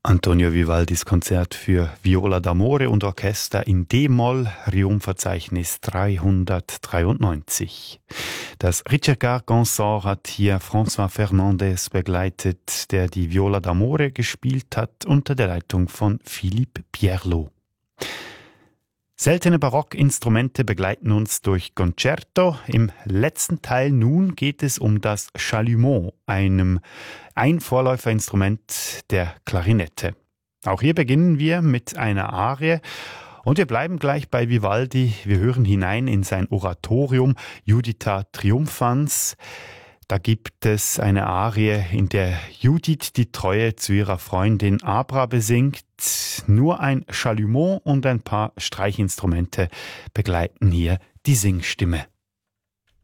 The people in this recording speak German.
Antonio Vivaldis Konzert für Viola d'Amore und Orchester in D-Moll, Riumverzeichnis 393. Das Ricercar-Consort hat hier François Fernandes begleitet, der die Viola d'Amore gespielt hat, unter der Leitung von Philippe Pierlot. Seltene Barockinstrumente begleiten uns durch Concerto. Im letzten Teil nun geht es um das Chalumeau, ein Vorläuferinstrument der Klarinette. Auch hier beginnen wir mit einer Arie und wir bleiben gleich bei Vivaldi. Wir hören hinein in sein Oratorium Juditha Triumphans. Da gibt es eine Arie, in der Judith die Treue zu ihrer Freundin Abra besingt. Nur ein Chalumeau und ein paar Streichinstrumente begleiten hier die Singstimme.